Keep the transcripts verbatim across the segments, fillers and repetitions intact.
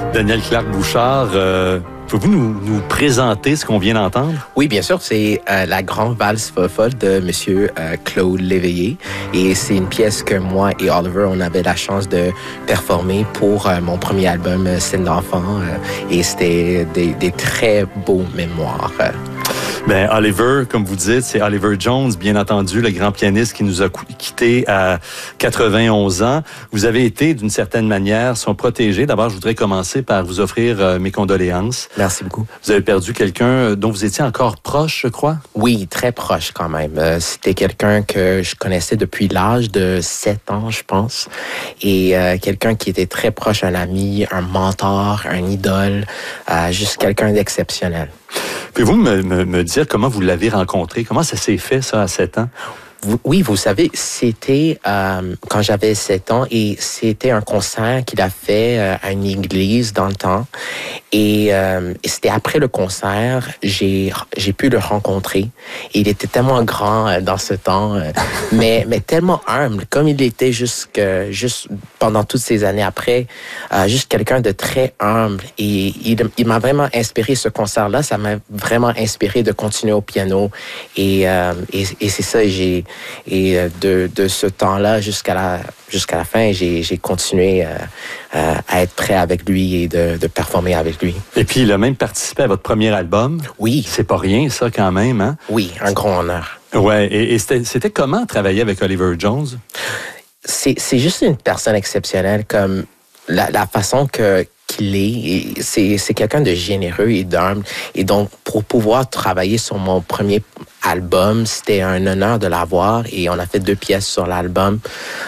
Daniel Clark-Bouchard, euh, pouvez-vous nous, nous présenter ce qu'on vient d'entendre? Oui, bien sûr. C'est euh, la grande valse folle de Monsieur euh, Claude Léveillé. Et c'est une pièce que moi et Oliver, on avait la chance de performer pour euh, mon premier album, euh, Scène d'enfant. Euh, et c'était des, des très beaux mémoires. Euh. Ben, Oliver, comme vous dites, c'est Oliver Jones, bien entendu, le grand pianiste qui nous a quittés à quatre-vingt-onze ans. Vous avez été, d'une certaine manière, son protégé. D'abord, je voudrais commencer par vous offrir euh, mes condoléances. Merci beaucoup. Vous avez perdu quelqu'un dont vous étiez encore proche, je crois? Oui, très proche quand même. Euh, c'était quelqu'un que je connaissais depuis l'âge de sept ans, je pense. Et euh, quelqu'un qui était très proche, un ami, un mentor, un idole, euh, juste quelqu'un d'exceptionnel. Pouvez-vous me, me, me dire comment vous l'avez rencontré? Comment ça s'est fait, ça, à sept ans? Oui, vous savez, c'était euh, quand j'avais sept ans et c'était un concert qu'il a fait euh, à une église dans le temps. Et, euh, et c'était après le concert, j'ai j'ai pu le rencontrer. Et il était tellement grand euh, dans ce temps, euh, mais mais tellement humble, comme il était jusque juste pendant toutes ces années après, euh, juste quelqu'un de très humble. Et il il m'a vraiment inspiré ce concert-là. Ça m'a vraiment inspiré de continuer au piano. Et euh, et, et c'est ça. J'ai Et de, de ce temps-là jusqu'à la, jusqu'à la fin, j'ai, j'ai continué euh, euh, à être prêt avec lui et de, de performer avec lui. Et puis, il a même participé à votre premier album. Oui. C'est pas rien, ça, quand même, hein? Oui, un grand honneur. Ouais. Et, et c'était, c'était comment travailler avec Oliver Jones? C'est, c'est juste une personne exceptionnelle, comme la, la façon que qu'il est. Et c'est, c'est quelqu'un de généreux et d'humble. Et donc, pour pouvoir travailler sur mon premier album, c'était un honneur de l'avoir. Et on a fait deux pièces sur l'album.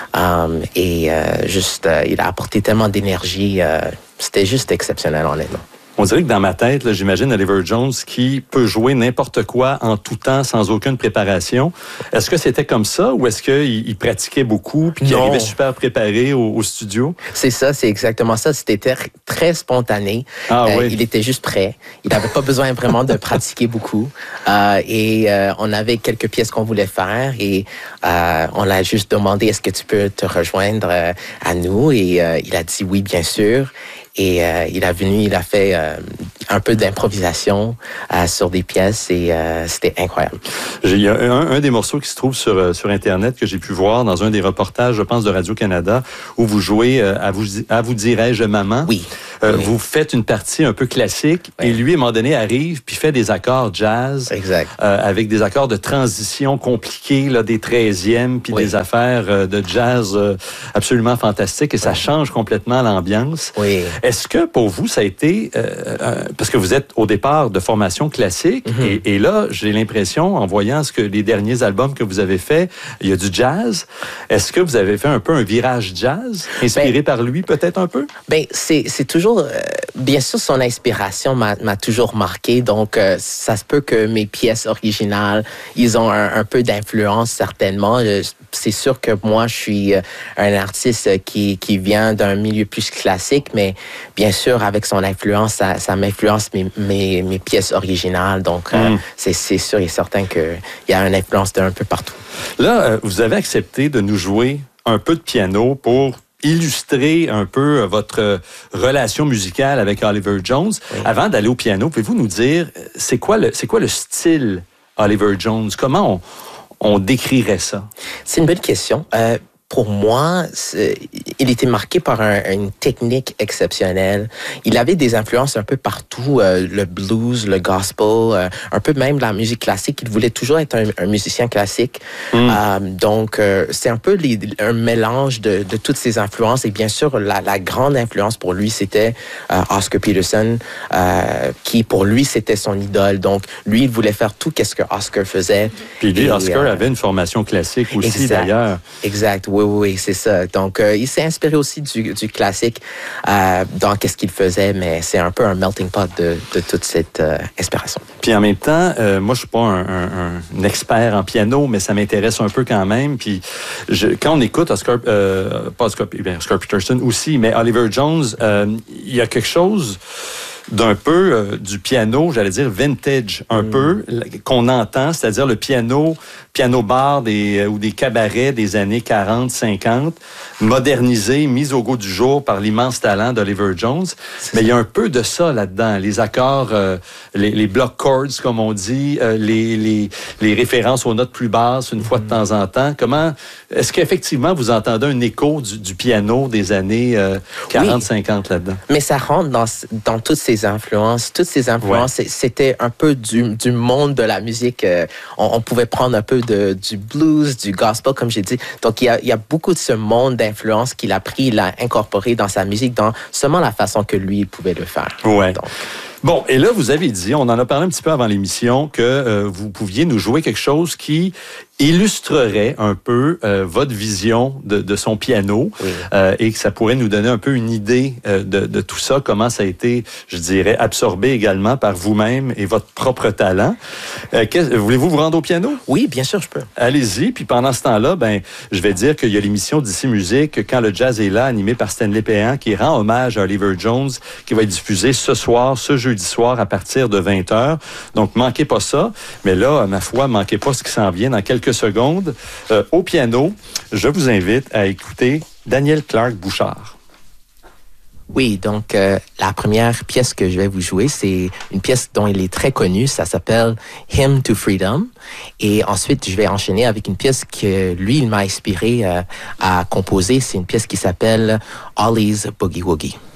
Um, et euh, juste, euh, il a apporté tellement d'énergie. Euh, c'était juste exceptionnel, honnêtement. On dirait que dans ma tête, là, j'imagine Oliver Jones qui peut jouer n'importe quoi en tout temps sans aucune préparation. Est-ce que c'était comme ça ou est-ce qu'il il pratiquait beaucoup puis qu'il Non. arrivait super préparé au, au studio? C'est ça, c'est exactement ça. C'était très, très spontané. Ah, euh, oui. Il était juste prêt. Il n'avait pas besoin vraiment de pratiquer beaucoup. Euh, et euh, on avait quelques pièces qu'on voulait faire et euh, on l'a juste demandé, est-ce que tu peux te rejoindre euh, à nous? Et euh, il a dit oui, bien sûr. Et euh, il a venu, il a fait euh, un peu d'improvisation euh, sur des pièces et euh, c'était incroyable. Il y a un, un des morceaux qui se trouve sur, sur Internet que j'ai pu voir dans un des reportages, je pense, de Radio-Canada, où vous jouez euh, à vous, à vous dirais-je maman. Oui. Euh, oui. Vous faites une partie un peu classique oui. et lui, à un moment donné, arrive puis fait des accords jazz. Exact. Euh, avec des accords de transition compliqués, là, des treizièmes puis oui. des affaires euh, de jazz euh, absolument fantastiques et ça change complètement l'ambiance. Oui. Est-ce que pour vous, ça a été... Euh, euh, parce que vous êtes au départ de formation classique mm-hmm. et, et là, j'ai l'impression, en voyant ce que les derniers albums que vous avez faits, il y a du jazz. Est-ce que vous avez fait un peu un virage jazz, inspiré ben, par lui peut-être un peu? Ben c'est, c'est toujours... Euh, bien sûr, son inspiration m'a, m'a toujours marqué. Donc, euh, ça se peut que mes pièces originales, ils ont un, un peu d'influence, certainement. Euh, c'est sûr que moi, je suis euh, un artiste qui, qui vient d'un milieu plus classique, mais bien sûr, avec son influence, ça, ça m'influence mes, mes, mes pièces originales. Donc, euh, mm. c'est, c'est sûr et certain qu'il y a une influence d'un peu partout. Là, euh, vous avez accepté de nous jouer un peu de piano pour illustrer un peu votre relation musicale avec Oliver Jones. Oui. Avant d'aller au piano, pouvez-vous nous dire, c'est quoi le, c'est quoi le style Oliver Jones? Comment on, on décrirait ça? C'est une bonne question. Euh, Pour moi, il était marqué par un, une technique exceptionnelle. Il avait des influences un peu partout, euh, le blues, le gospel, euh, un peu même la musique classique. Il voulait toujours être un, un musicien classique. Mm. Euh, donc, euh, c'est un peu les, un mélange de, de toutes ces influences. Et bien sûr, la, la grande influence pour lui, c'était euh, Oscar Peterson, euh, qui pour lui, c'était son idole. Donc, lui, il voulait faire tout ce que Oscar faisait. Puis lui, et, Oscar euh, avait une formation classique aussi, exact, d'ailleurs. Exact, oui. Oui, oui, c'est ça. Donc, euh, il s'est inspiré aussi du, du classique euh, dans qu'est-ce qu'il faisait, mais c'est un peu un melting pot de, de toute cette euh, inspiration. Puis en même temps, euh, moi, je suis pas un, un, un expert en piano, mais ça m'intéresse un peu quand même. Puis je, quand on écoute Oscar, euh, pas Oscar, bien, Oscar Peterson aussi, mais Oliver Jones, euh, il y a quelque chose d'un peu euh, du piano, j'allais dire vintage, un mm. peu, qu'on entend, c'est-à-dire le piano, piano bar des, ou des cabarets des années quarante, cinquante, modernisé, mis au goût du jour par l'immense talent d'Oliver Jones. C'est Mais ça. Il y a un peu de ça là-dedans. Les accords, euh, les, les block chords, comme on dit, euh, les, les, les références aux notes plus basses, une mm. fois de temps en temps. Comment, est-ce qu'effectivement vous entendez un écho du, du piano des années euh, quarante, cinquante oui. là-dedans? Mais ça rentre dans, dans toutes ces influences. Toutes ces influences, ouais. c'était un peu du, du monde de la musique. Euh, on, on pouvait prendre un peu de, du blues, du gospel, comme j'ai dit. Donc, il y a, il y a beaucoup de ce monde d'influence qu'il a pris, il a incorporé dans sa musique, dans seulement la façon que lui pouvait le faire. Ouais. Donc, bon, et là, vous avez dit, on en a parlé un petit peu avant l'émission, que euh, vous pouviez nous jouer quelque chose qui illustrerait un peu euh, votre vision de, de son piano oui. euh, et que ça pourrait nous donner un peu une idée euh, de, de tout ça, comment ça a été, je dirais, absorbé également par vous-même et votre propre talent. Euh, voulez-vous vous rendre au piano? Oui, bien sûr, je peux. Allez-y, puis pendant ce temps-là, ben, je vais dire qu'il y a l'émission d'Ici Musique, Quand le jazz est là, animée par Stanley Péhan, qui rend hommage à Oliver Jones, qui va être diffusée ce soir, ce jeudi soir, à partir de vingt heures. Donc, manquez pas ça. Mais là, ma foi, manquez pas ce qui s'en vient dans quelques secondes. Euh, au piano, je vous invite à écouter Daniel Clark Bouchard. Oui, donc euh, la première pièce que je vais vous jouer, c'est une pièce dont il est très connu, ça s'appelle Hymn to Freedom. Et ensuite, je vais enchaîner avec une pièce que lui, il m'a inspiré euh, à composer. C'est une pièce qui s'appelle Ollie's Boogie Woogie.